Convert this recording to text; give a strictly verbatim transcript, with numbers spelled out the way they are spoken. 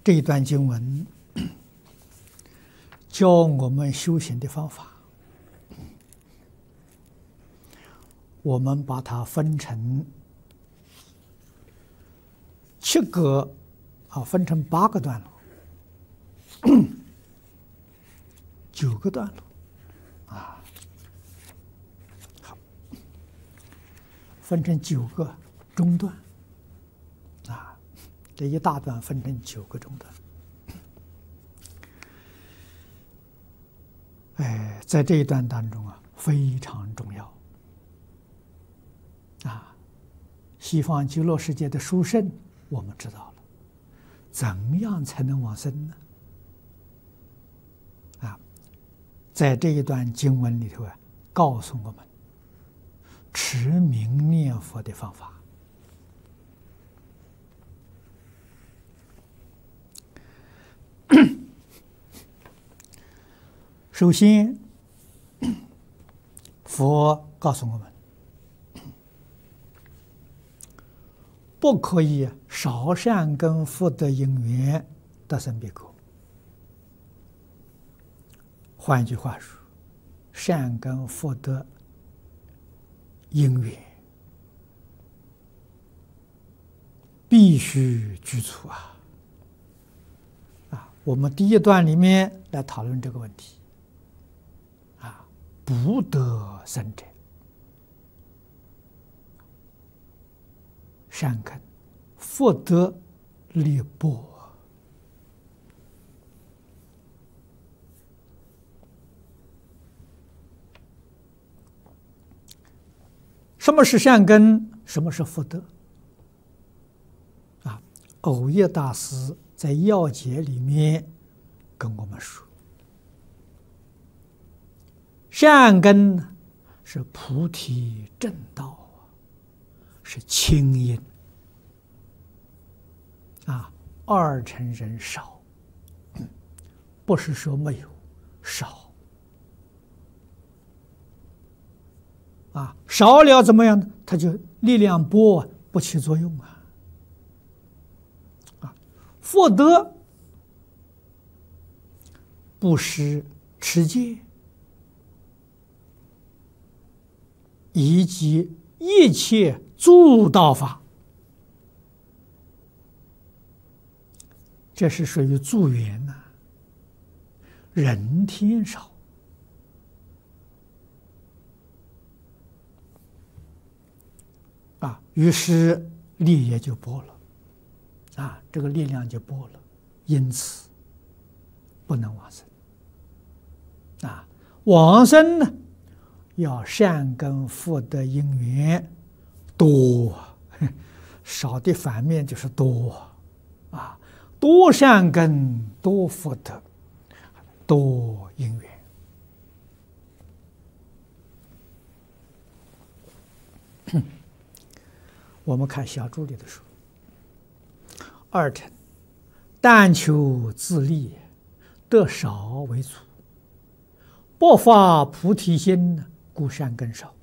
这一段经文教我们修行的方法，我们把它分成七个啊，分成八个段落，九个段落啊，好，分成九个中段啊，这一大段分成九个中段。哎，在这一段当中啊，非常重要啊！西方极乐世界的殊胜，我们知道了，怎样才能往生呢？啊，在这一段经文里头啊，告诉我们持名念佛的方法。首先，佛告诉我们，不可以少善根福德因缘得生彼国。换句话说，善根福德因缘必须具足啊！啊，我们第一段里面来讨论这个问题。不得生者，善根福德力薄。什么是善根？什么是福德？啊，藕益大师在要解里面跟我们说。善根是菩提正道，是清因啊。二乘人少，不是说没有，少啊，少了怎么样呢？它就力量薄，不起作用啊。啊，福德布施、持戒。以及一切助道法，这是属于助缘呐、啊。人天少啊，于是力也就薄了啊，这个力量就薄了，因此不能往生啊。往生呢？要善根福德因缘多，少的反面就是多啊，多善根多福德多因缘。我们看小注里的说，二乘但求自利，得少为主，不发菩提心，故善根少。